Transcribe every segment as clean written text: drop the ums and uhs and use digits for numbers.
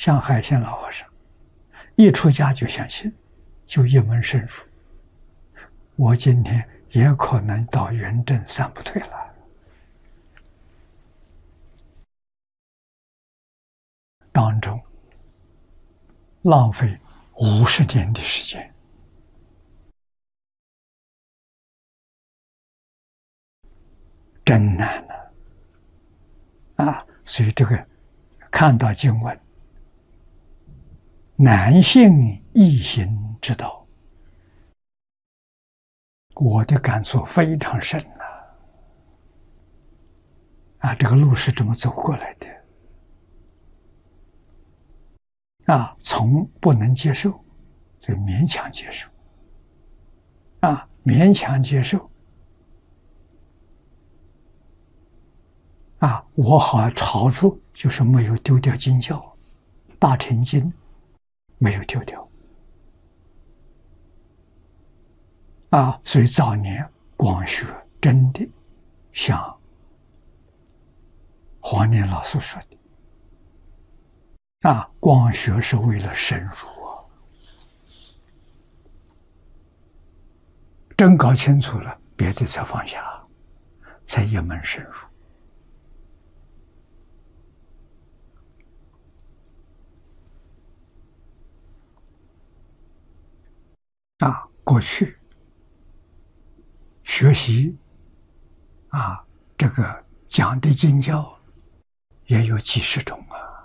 像海鲜老和尚，一出家就相信，就一门深入。我今天也可能到圆正三不退了。当中浪费50年的时间，真难所以这个看到经文，难信易行之道，我的感触非常深这个路是这么走过来的从不能接受，就勉强接受勉强接受我好吵出就是没有丢掉经教，大乘经没有丢掉所以早年光学真的像黄念老所说的光学是为了深入真搞清楚了，别的才放下，才一门深入过去学习这个讲的经教也有几十种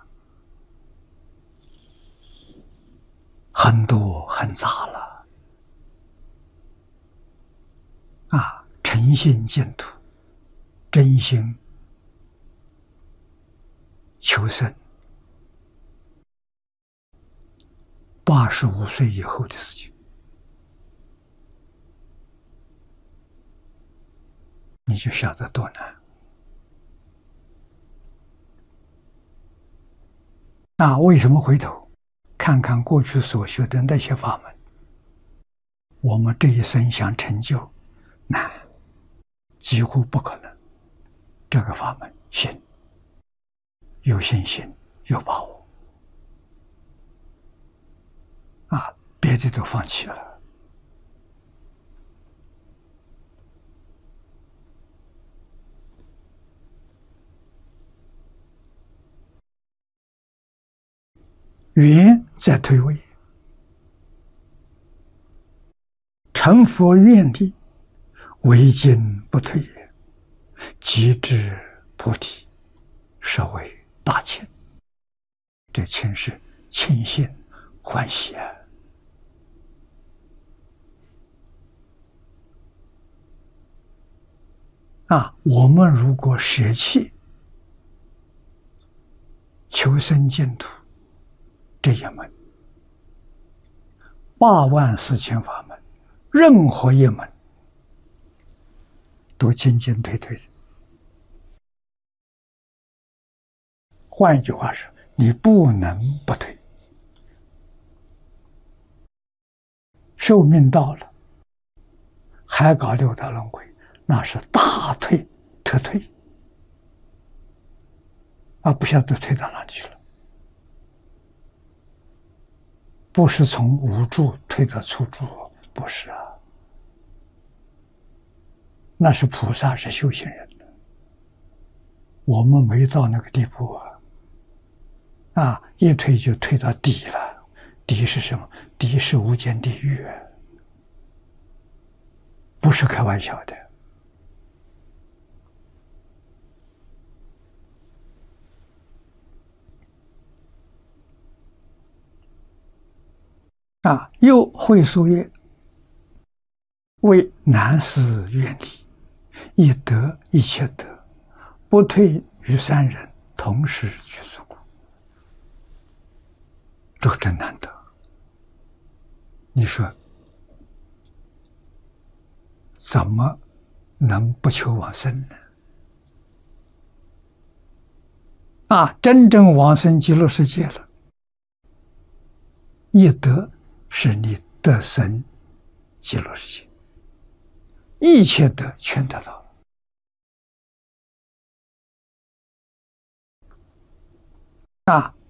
很多很杂了诚信净土，真心求生，85岁以后的事情，你就晓得多难。为什么回头看看过去所学的那些法门，我们这一生想成就难，几乎不可能。这个法门行，有信心，有把握别的都放弃了。缘在退位，成佛愿力，唯进不退也，即至菩提，是为大清。这清是清心欢喜我们如果舍弃求生净土这一门84000法门，任何一门都进进退退的。换一句话说，你不能不退。寿命到了，还搞六道轮回，那是大退特退不晓得退到哪里去了。不是从无住退到初住，不是那是菩萨，是修行人的，我们没到那个地步一退就退到底了。底是什么？底是无间地狱，不是开玩笑的又会说曰：为难思愿力，一得一切得，不退于三人，同时具足故。这个真难得。你说怎么能不求往生呢？真正往生极乐世界了，一得是你得生极乐世界，一切得全得到了